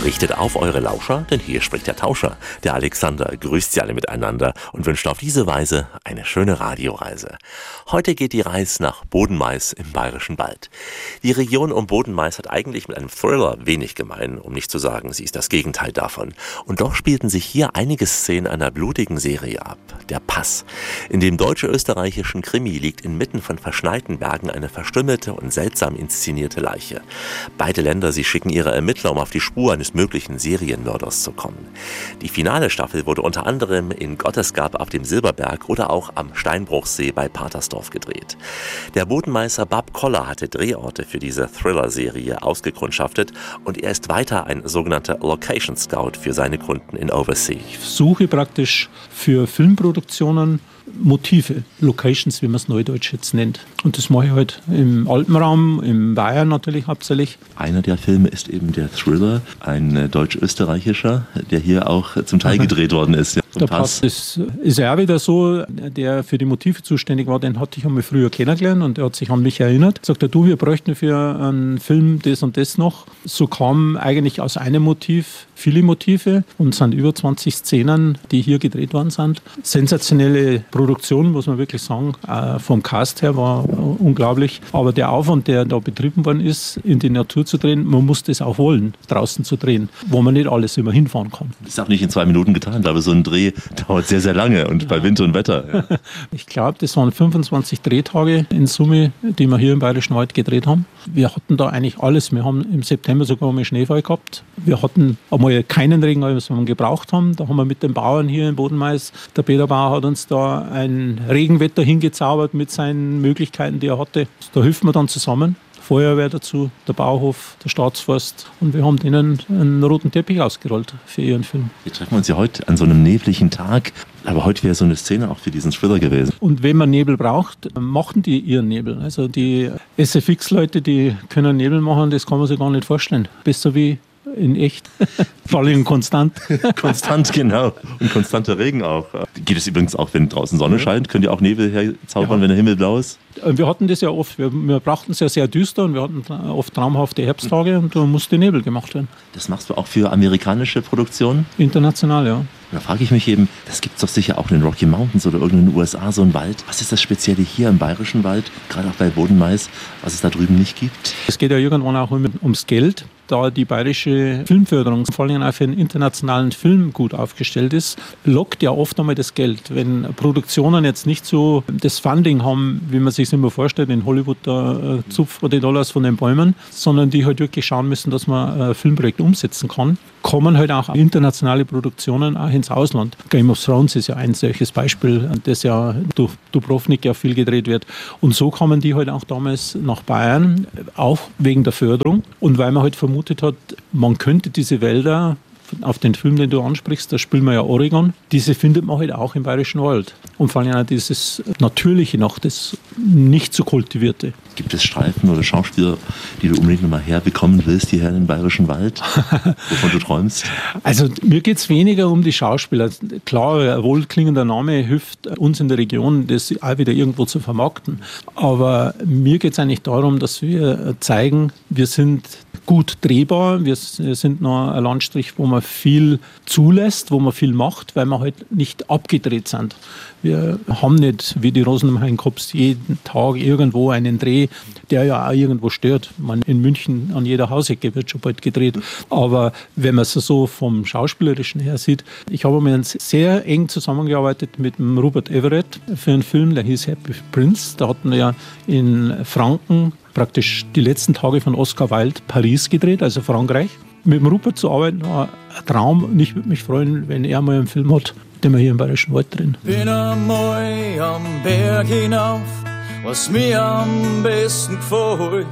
Richtet auf eure Lauscher, denn hier spricht der Tauscher. Der Alexander grüßt Sie alle miteinander und wünscht auf diese Weise eine schöne Radioreise. Heute geht die Reise nach Bodenmais im Bayerischen Wald. Die Region um Bodenmais hat eigentlich mit einem Thriller wenig gemein, um nicht zu sagen, sie ist das Gegenteil davon. Und doch spielten sich hier einige Szenen einer blutigen Serie ab. Der Pass. In dem deutsch-österreichischen Krimi liegt inmitten von verschneiten Bergen eine verstümmelte und seltsam inszenierte Leiche. Beide Länder, sie schicken ihre Ermittler, um auf die Spur eines möglichen Serienmörders zu kommen. Die finale Staffel wurde unter anderem in Gottesgab auf dem Silberberg oder auch am Steinbruchsee bei Patersdorf gedreht. Der Bodenmeister Bab Koller hatte Drehorte für diese Thriller-Serie ausgekundschaftet und er ist weiter ein sogenannter Location Scout für seine Kunden in Oversea. Ich suche praktisch für Filmproduktionen Motive, Locations, wie man es neudeutsch jetzt nennt. Und das mache ich halt im Alpenraum, im Bayern natürlich hauptsächlich. Einer der Filme ist eben der Thriller, ein deutsch-österreichischer, der hier auch zum Teil gedreht worden ist. Ja, der Pass. Das ist ja auch wieder so, der für die Motive zuständig war, den hatte ich einmal früher kennengelernt und der hat sich an mich erinnert. Sagt er, du, wir bräuchten für einen Film das und das noch. So kamen eigentlich aus einem Motiv viele Motive und es sind über 20 Szenen, die hier gedreht worden sind. Sensationelle Produktion, muss man wirklich sagen. Vom Cast her war unglaublich. Aber der Aufwand, der da betrieben worden ist, in die Natur zu drehen, man muss das auch wollen, draußen zu drehen, wo man nicht alles immer hinfahren kann. Das ist auch nicht in 2 Minuten getan, aber so ein Dreh dauert sehr, sehr lange und bei Wind und Wetter. Ja. Ich glaube, das waren 25 Drehtage in Summe, die wir hier im Bayerischen Wald gedreht haben. Wir hatten da eigentlich alles. Wir haben im September sogar mal Schneefall gehabt. Wir hatten einmal keinen Regen, was wir gebraucht haben. Da haben wir mit den Bauern hier in Bodenmais, der Peter Bauer hat uns da ein Regenwetter hingezaubert mit seinen Möglichkeiten, die er hatte. Da hilft man dann zusammen. Feuerwehr dazu, der Bauhof, der Staatsforst. Und wir haben denen einen roten Teppich ausgerollt für ihren Film. Wir treffen uns ja heute an so einem nebligen Tag. Aber heute wäre so eine Szene auch für diesen Thriller gewesen. Und wenn man Nebel braucht, machen die ihren Nebel. Also die SFX-Leute, die können Nebel machen, das kann man sich gar nicht vorstellen. Besser wie in echt. Vor allem konstant. Konstant, genau. Und konstanter Regen auch. Geht es übrigens auch, wenn draußen Sonne scheint? Könnt ihr auch Nebel herzaubern, wenn der Himmel blau ist? Wir hatten das ja oft. Wir brauchten es ja sehr düster und wir hatten oft traumhafte Herbsttage und da musste Nebel gemacht werden. Das machst du auch für amerikanische Produktionen? International, ja. Da frage ich mich eben, das gibt es doch sicher auch in den Rocky Mountains oder irgendwo in den USA, so ein Wald. Was ist das Spezielle hier im Bayerischen Wald, gerade auch bei Bodenmais, was es da drüben nicht gibt? Es geht ja irgendwann auch ums Geld. Da die bayerische Filmförderung vor allem auch für den internationalen Film gut aufgestellt ist, lockt ja oft einmal das Geld. Wenn Produktionen jetzt nicht so das Funding haben, wie man sich immer vorstellt, in Hollywood, da zupft man die Dollars von den Bäumen, sondern die halt wirklich schauen müssen, dass man Filmprojekte umsetzen kann, kommen halt auch internationale Produktionen auch ins Ausland. Game of Thrones ist ja ein solches Beispiel, das ja durch Dubrovnik ja viel gedreht wird. Und so kamen die halt auch damals nach Bayern, auch wegen der Förderung. Und weil man halt vermutet hat, man könnte diese Wälder, auf den Film, den du ansprichst, da spielen wir ja Oregon, diese findet man halt auch im Bayerischen Wald. Und vor allem auch dieses Natürliche noch, das nicht so kultivierte. Gibt es Streifen oder Schauspieler, die du unbedingt nochmal herbekommen willst, hierher in den Bayerischen Wald, wovon du träumst? Also mir geht es weniger um die Schauspieler. Klar, ein wohlklingender Name hilft uns in der Region, das auch wieder irgendwo zu vermarkten. Aber mir geht es eigentlich darum, dass wir zeigen, wir sind gut drehbar. Wir sind noch ein Landstrich, wo man viel zulässt, wo man viel macht, weil wir halt nicht abgedreht sind. Wir haben nicht, wie die Rosen am Hainkops, jeden Tag irgendwo einen Dreh, der ja auch irgendwo stört. In München an jeder Hausecke wird schon bald gedreht. Aber wenn man es so vom Schauspielerischen her sieht, ich habe mir sehr eng zusammengearbeitet mit dem Rupert Everett für einen Film, der hieß Happy Prince. Da hatten wir ja in Franken praktisch die letzten Tage von Oscar Wilde Paris gedreht, also Frankreich. Mit dem Rupert zu arbeiten war ein Traum und ich würde mich freuen, wenn er mal einen Film hat, den wir hier im Bayerischen Wald drehen. Bin einmal am Berg hinauf, was mir am besten gefällt.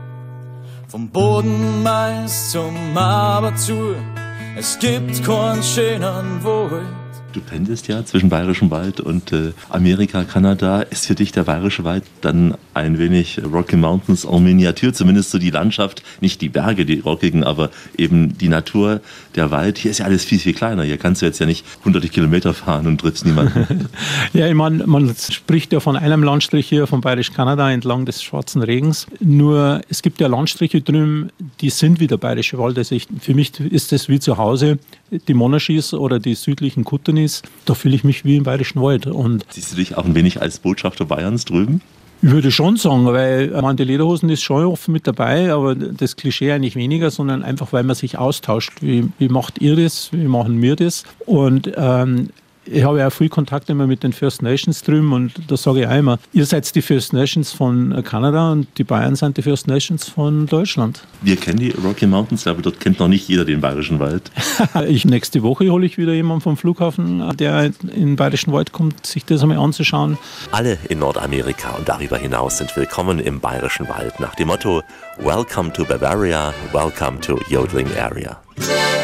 Vom Bodenmais zum Aberzu, es gibt keinen schönen Wald. Du pendelst ja zwischen Bayerischem Wald und Amerika, Kanada. Ist für dich der Bayerische Wald dann ein wenig Rocky Mountains en Miniatur? Zumindest so die Landschaft, nicht die Berge, die rockigen, aber eben die Natur, der Wald. Hier ist ja alles viel, viel kleiner. Hier kannst du jetzt ja nicht hunderte Kilometer fahren und triffst niemanden. Ja, ich meine, man spricht ja von einem Landstrich hier von Bayerisch-Kanada entlang des Schwarzen Regens. Nur es gibt ja Landstriche drüben, die sind wie der Bayerische Wald. Also für mich ist das wie zu Hause. Die Monaschis oder die südlichen Kootenays, da fühle ich mich wie im Bayerischen Wald. Und siehst du dich auch ein wenig als Botschafter Bayerns drüben? Ich würde schon sagen, weil die Lederhosen ist schon oft mit dabei, aber das Klischee eigentlich weniger, sondern einfach, weil man sich austauscht. Wie macht ihr das? Wie machen wir das? Und ich habe ja auch viel Kontakt immer mit den First Nations drüben und da sage ich auch immer, ihr seid die First Nations von Kanada und die Bayern sind die First Nations von Deutschland. Wir kennen die Rocky Mountains, aber dort kennt noch nicht jeder den Bayerischen Wald. Nächste Woche hole ich wieder jemanden vom Flughafen, der in den Bayerischen Wald kommt, sich das einmal anzuschauen. Alle in Nordamerika und darüber hinaus sind willkommen im Bayerischen Wald nach dem Motto Welcome to Bavaria, welcome to Yodeling Area.